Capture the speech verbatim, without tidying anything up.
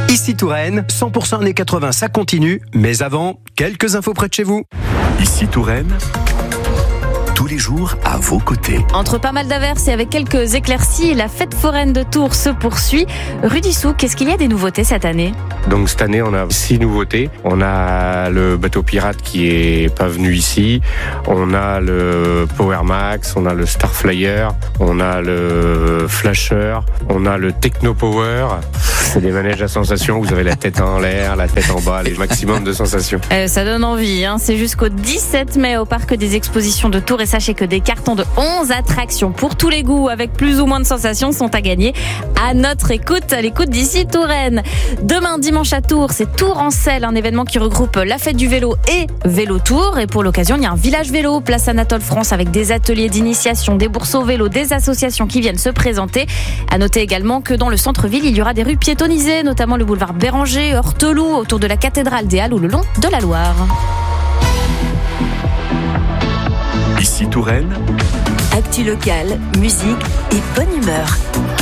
Ici Touraine, cent pour cent années quatre-vingts, ça continue. Mais avant, quelques infos près de chez vous. Ici Touraine, tous les jours à vos côtés. Entre pas mal d'averses et avec quelques éclaircies, la fête foraine de Tours se poursuit. Rudy Souk, qu'est-ce qu'il y a des nouveautés cette année ? Donc cette année, on a six nouveautés. On a le bateau pirate qui est pas venu ici. On a le Power Max, on a le Star Flyer, on a le Flasher, on a le Techno Power. C'est des manèges à sensations. Vous avez la tête en l'air, la tête en bas, les maximum de sensations. Euh, ça donne envie, hein. C'est jusqu'au dix-sept mai au parc des expositions de Tours. Et sachez que des cartons de onze attractions pour tous les goûts, avec plus ou moins de sensations, sont à gagner à notre écoute, à l'écoute d'Ici Touraine. Demain, dimanche à Tours, c'est Tours en selle, un événement qui regroupe la fête du vélo et Vélo Tours. Et pour l'occasion, il y a un village vélo, place Anatole France, avec des ateliers d'initiation, des bourses au vélo, des associations qui viennent se présenter. À noter également que dans le centre-ville, il y aura des rues piétonnisées, notamment le boulevard Béranger, Horteloup, autour de la cathédrale des Halles ou le long de la Loire. Ici Touraine, actu locale, musique et bonne humeur.